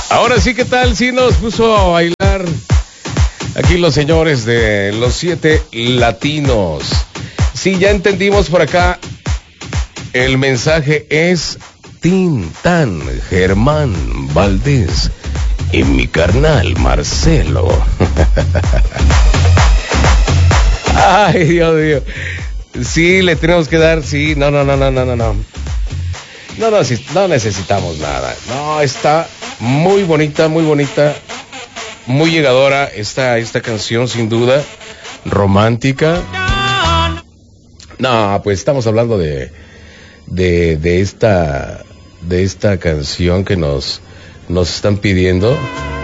Ahora sí, ¿qué tal? Sí nos puso a bailar aquí los señores de los 7 latinos. Sí, ya entendimos por acá. El mensaje es Tintán, Germán Valdés y mi carnal Marcelo. Ay, Dios mío. Sí, le tenemos que dar, sí, no. No necesitamos nada. No, está muy bonita, muy llegadora esta canción, sin duda, romántica. No, pues estamos hablando de esta canción que nos están pidiendo.